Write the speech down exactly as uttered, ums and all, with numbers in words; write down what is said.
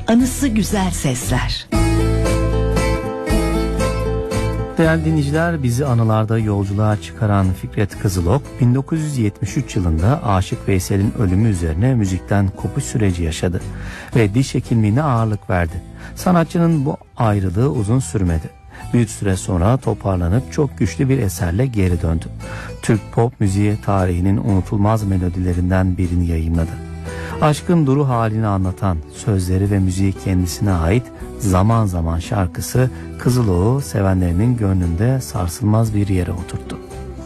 anısı güzel sesler. Değerli dinleyiciler, bizi anılarda yolculuğa çıkaran Fikret Kızılok bin dokuz yüz yetmiş üç yılında Aşık Veysel'in ölümü üzerine müzikten kopuş süreci yaşadı ve diş hekimliğine ağırlık verdi. Sanatçının bu ayrılığı uzun sürmedi. Bir süre sonra toparlanıp çok güçlü bir eserle geri döndü. Türk pop müziği tarihinin unutulmaz melodilerinden birini yayımladı. Aşkın duru halini anlatan sözleri ve müziği kendisine ait Zaman Zaman şarkısı Kızılok'u sevenlerinin gönlünde sarsılmaz bir yere oturttu.